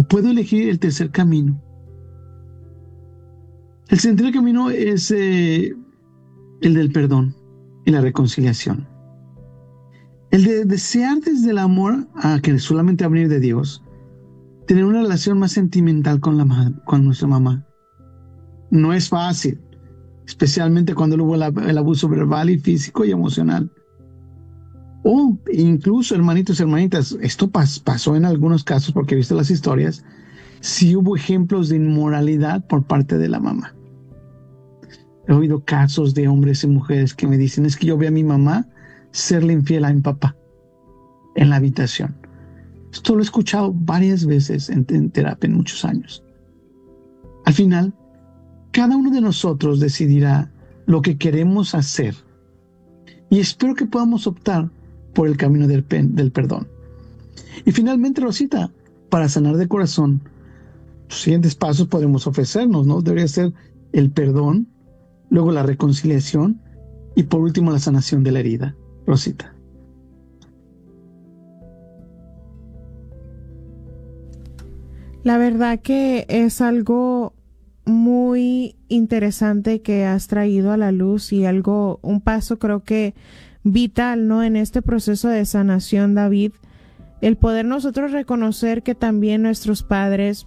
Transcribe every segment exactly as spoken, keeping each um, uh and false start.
puedo elegir el tercer camino. El tercer camino es eh, el del perdón y la reconciliación. El de desear desde el amor a que solamente va a venir de Dios, tener una relación más sentimental con, la madre, con nuestra mamá. No es fácil, especialmente cuando hubo el, el abuso verbal y físico y emocional. O incluso, hermanitos y hermanitas, esto pas, pasó en algunos casos, porque he visto las historias, sí hubo ejemplos de inmoralidad por parte de la mamá. He oído casos de hombres y mujeres que me dicen, es que yo vi a mi mamá serle infiel a mi papá en la habitación. Esto lo he escuchado varias veces en, en terapia en muchos años. Al final, cada uno de nosotros decidirá lo que queremos hacer. Y espero que podamos optar por el camino del, del perdón. Y finalmente, Rosita, para sanar de corazón, los siguientes pasos podemos ofrecernos, ¿no? Debería ser el perdón, luego la reconciliación y por último la sanación de la herida. Rosita. La verdad que es algo muy interesante que has traído a la luz y algo, un paso creo que vital, ¿no? En este proceso de sanación, David, el poder nosotros reconocer que también nuestros padres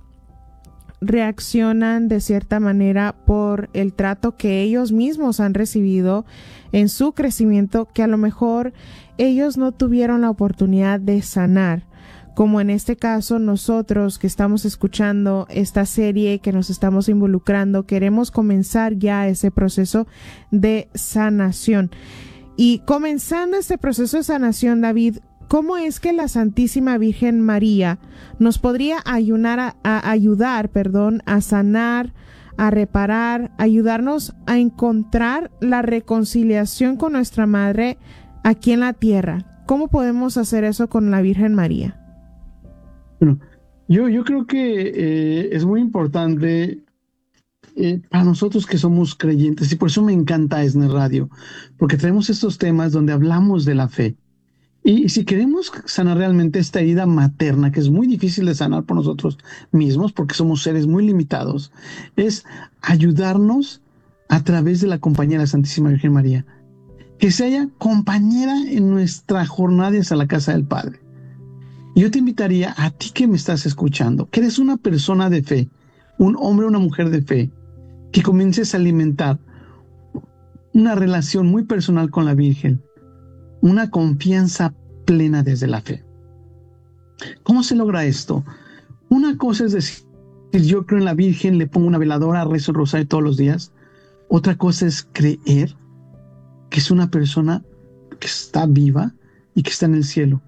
reaccionan de cierta manera por el trato que ellos mismos han recibido en su crecimiento, que a lo mejor ellos no tuvieron la oportunidad de sanar. Como en este caso nosotros que estamos escuchando esta serie, que nos estamos involucrando, queremos comenzar ya ese proceso de sanación. Y comenzando este proceso de sanación, David, ¿cómo es que la Santísima Virgen María nos podría ayudar a, a ayudar, perdón, a sanar, a reparar, ayudarnos a encontrar la reconciliación con nuestra Madre aquí en la tierra? ¿Cómo podemos hacer eso con la Virgen María? Bueno, yo, yo creo que eh, es muy importante eh, para nosotros que somos creyentes, y por eso me encanta ESNE Radio, porque traemos estos temas donde hablamos de la fe. Y, y si queremos sanar realmente esta herida materna, que es muy difícil de sanar por nosotros mismos, porque somos seres muy limitados, es ayudarnos a través de la compañía de la Santísima Virgen María, que se haya compañera en nuestra jornada hacia la casa del Padre. Yo te invitaría a ti que me estás escuchando, que eres una persona de fe, un hombre o una mujer de fe, que comiences a alimentar una relación muy personal con la Virgen, una confianza plena desde la fe. ¿Cómo se logra esto? Una cosa es decir, yo creo en la Virgen, le pongo una veladora, rezo el rosario todos los días. Otra cosa es creer que es una persona que está viva y que está en el cielo.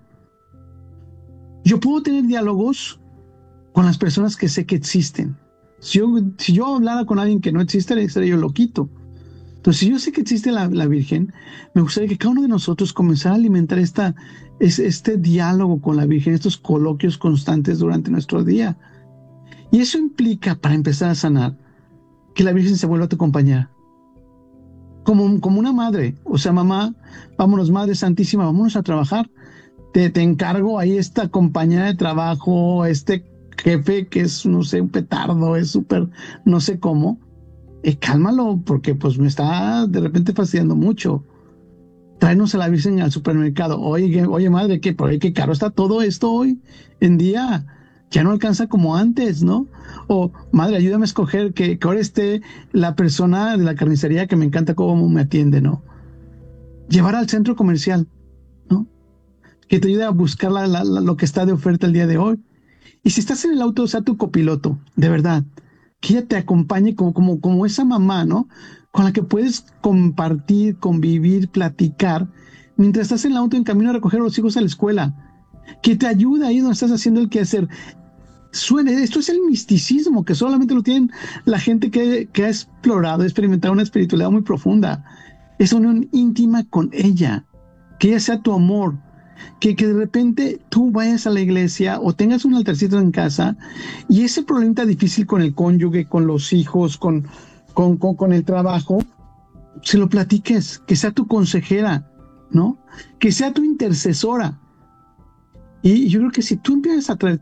Yo puedo tener diálogos con las personas que sé que existen. Si yo, si yo hablara con alguien que no existe, le estaría yo loquito. Entonces, si yo sé que existe la, la Virgen, me gustaría que cada uno de nosotros comenzara a alimentar esta, es, este diálogo con la Virgen, estos coloquios constantes durante nuestro día. Y eso implica, para empezar a sanar, que la Virgen se vuelva tu compañera. Como, como una madre. O sea, mamá, vámonos, Madre Santísima, vámonos a trabajar. Te, te encargo ahí esta compañera de trabajo, este jefe que es, no sé, un petardo, es súper, no sé cómo. Eh, cálmalo, porque pues me está de repente fastidiando mucho. Tráenos a la Virgen al supermercado. Oye, oye madre, ¿qué, por ahí qué caro está todo esto hoy en día? Ya no alcanza como antes, ¿no? O, madre, ayúdame a escoger que, que ahora esté la persona de la carnicería que me encanta cómo me atiende, ¿no? Llevar al centro comercial, ¿no? Que te ayude a buscar la, la, la, lo que está de oferta el día de hoy. Y si estás en el auto, sea tu copiloto, de verdad. Que ella te acompañe como, como, como esa mamá, ¿no? Con la que puedes compartir, convivir, platicar, mientras estás en el auto en camino a recoger a los hijos a la escuela. Que te ayude ahí donde estás haciendo el quehacer. Suene, esto es el misticismo, que solamente lo tienen la gente que, que ha explorado, experimentado una espiritualidad muy profunda. Esa unión íntima con ella. Que ella sea tu amor. Que, que de repente tú vayas a la iglesia o tengas un altarcito en casa y ese problema difícil con el cónyuge, con los hijos, con, con, con, con el trabajo, se lo platiques, que sea tu consejera, ¿no? Que sea tu intercesora. Y yo creo que si tú empiezas a traer